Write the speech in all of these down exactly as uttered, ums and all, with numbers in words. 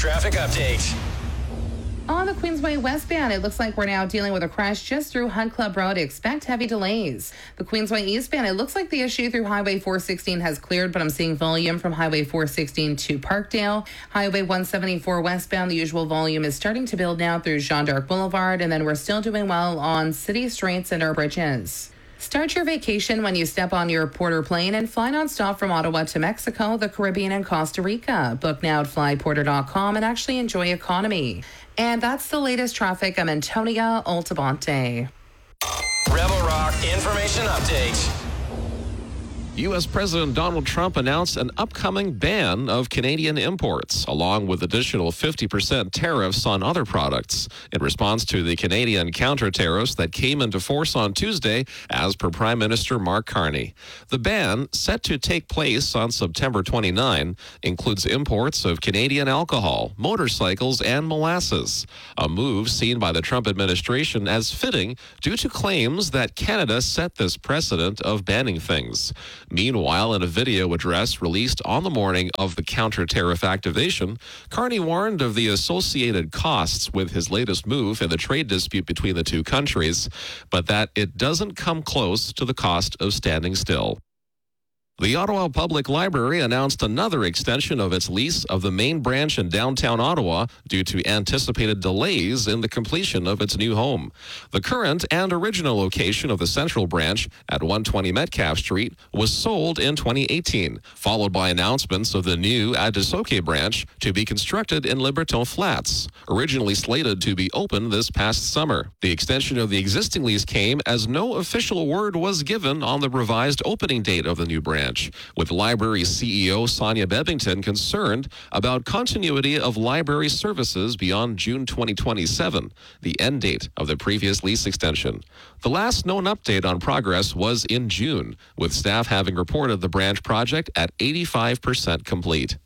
traffic update. On the Queensway westbound, it looks like we're now dealing with a crash just through Hunt Club Road. Expect heavy delays. The Queensway eastbound, it looks like the issue through Highway four sixteen has cleared, but I'm seeing volume from Highway four sixteen to Parkdale. Highway one seventy-four westbound, the usual volume is starting to build now through Jean d'Arc Boulevard, and then we're still doing well on city streets and our bridges. Start your vacation when you step on your Porter plane and fly nonstop from Ottawa to Mexico, the Caribbean, and Costa Rica. Book now at fly porter dot com and actually enjoy economy. And that's the latest traffic. I'm Antonia Altabonte. Rebel Rock Information Update. U S. President Donald Trump announced an upcoming ban of Canadian imports, along with additional fifty percent tariffs on other products, in response to the Canadian counter tariffs that came into force on Tuesday, as per Prime Minister Mark Carney. The ban, set to take place on September twenty-ninth, includes imports of Canadian alcohol, motorcycles, and molasses, a move seen by the Trump administration as fitting due to claims that Canada set this precedent of banning things. Meanwhile, in a video address released on the morning of the counter-tariff activation, Carney warned of the associated costs with his latest move in the trade dispute between the two countries, but that it doesn't come close to the cost of standing still. The Ottawa Public Library announced another extension of its lease of the main branch in downtown Ottawa due to anticipated delays in the completion of its new home. The current and original location of the central branch at one twenty Metcalfe Street was sold in twenty eighteen, followed by announcements of the new Adisoke branch to be constructed in Liberton Flats, originally slated to be open this past summer. The extension of the existing lease came as no official word was given on the revised opening date of the new branch, with library C E O Sonia Bebbington concerned about continuity of library services beyond June twenty twenty-seven, the end date of the previous lease extension. The last known update on progress was in June, with staff having reported the branch project at eighty-five percent complete.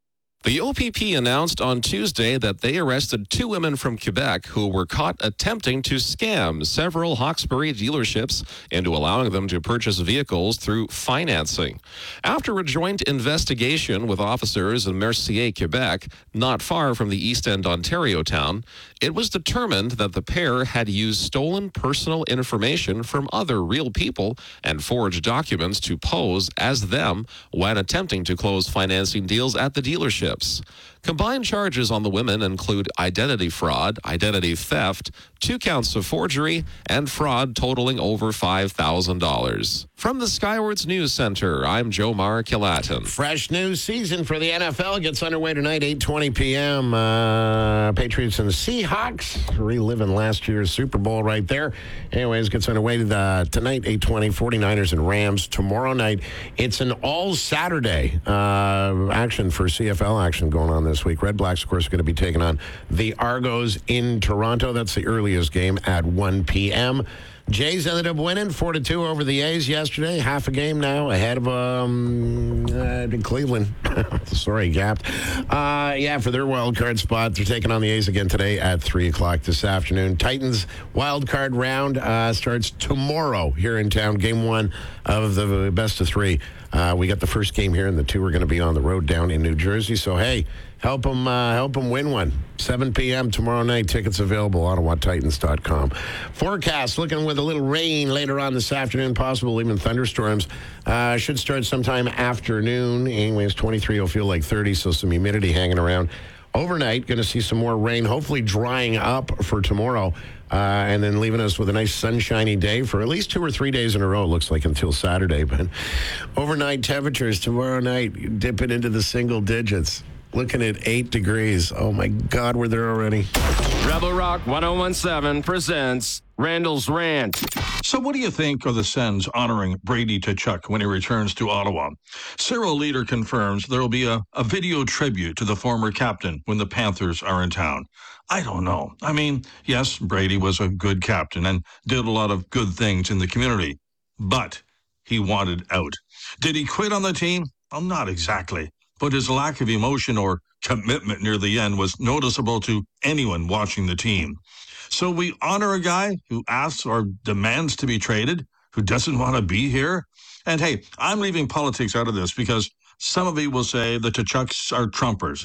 The O P P announced on Tuesday that they arrested two women from Quebec who were caught attempting to scam several Hawkesbury dealerships into allowing them to purchase vehicles through financing. After a joint investigation with officers in Mercier, Quebec, not far from the East End, Ontario town, it was determined that the pair had used stolen personal information from other real people and forged documents to pose as them when attempting to close financing deals at the dealership. Combined charges on the women include identity fraud, identity theft, two counts of forgery, and fraud totaling over five thousand dollars. From the Skywards News Center, I'm Jomar Kilatin. Fresh new season for the N F L gets underway tonight, eight twenty p.m. Uh, Patriots and the Seahawks reliving last year's Super Bowl right there. Anyways, gets underway the, tonight, eight twenty, 49ers and Rams. Tomorrow night, it's an all-Saturday uh, action for C F L action going on this week. Red Blacks, of course, are going to be taking on the Argos in Toronto. That's the earliest game at one p.m. Jays ended up winning four to two over the A's yesterday. Half a game now ahead of um, uh, Cleveland. Sorry, gapped. Uh, yeah, for their wild card spot, they're taking on the A's again today at three o'clock this afternoon. Titans wild card round uh, starts tomorrow here in town. Game one of the best of three. Uh, we got the first game here, and the two are going to be on the road down in New Jersey. So, hey, help them, uh, help them win one. seven p.m. tomorrow night. Tickets available, Ottawa Titans dot com. Forecast, looking with a little rain later on this afternoon, possible even thunderstorms. Uh, should start sometime afternoon. Anyways, twenty-three will feel like thirty, so some humidity hanging around. Overnight, going to see some more rain, hopefully drying up for tomorrow, uh, and then leaving us with a nice sunshiny day for at least two or three days in a row, it looks like, until Saturday. But overnight temperatures tomorrow night, dipping into the single digits. Looking at eight degrees. Oh, my God, we're there already. Rebel Rock one oh one seven presents Randall's Rant. So what do you think of the Sens honoring Brady Tkachuk when he returns to Ottawa? Cyril Leader confirms there will be a, a video tribute to the former captain when the Panthers are in town. I don't know. I mean, yes, Brady was a good captain and did a lot of good things in the community, but he wanted out. Did he quit on the team? Well, not exactly. But his lack of emotion or commitment near the end was noticeable to anyone watching the team. So we honor a guy who asks or demands to be traded, who doesn't want to be here. And hey, I'm leaving politics out of this because some of you will say the Tkachuks are Trumpers.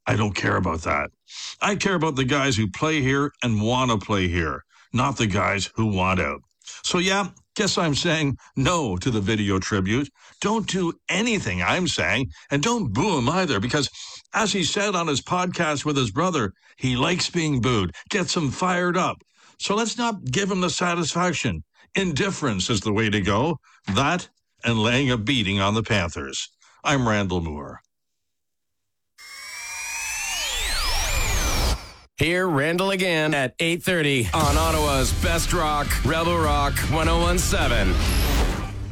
I don't care about that. I care about the guys who play here and want to play here, not the guys who want out. So yeah, guess I'm saying no to the video tribute. Don't do anything, I'm saying, and don't boo him either, because as he said on his podcast with his brother, he likes being booed, gets him fired up. So let's not give him the satisfaction. Indifference is the way to go. That and laying a beating on the Panthers. I'm Randall Moore. Hear Randall again at eight thirty on Ottawa's Best Rock, Rebel Rock ten seventeen.